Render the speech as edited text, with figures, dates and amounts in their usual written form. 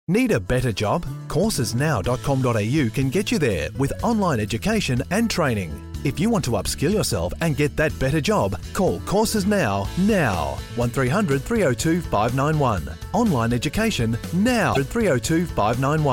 Need a better job? Coursesnow.com.au can get you there with online education and training. If you want to upskill yourself and get that better job, call Courses Now. 1300 302 591. Online education now. 302 591.